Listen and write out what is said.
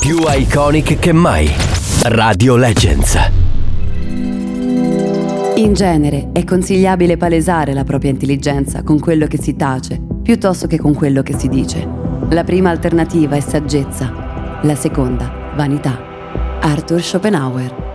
Più iconic che mai. Radio Legends. In genere è consigliabile palesare la propria intelligenza con quello che si tace, piuttosto che con quello che si dice. La prima alternativa è saggezza, la seconda vanità. Arthur Schopenhauer.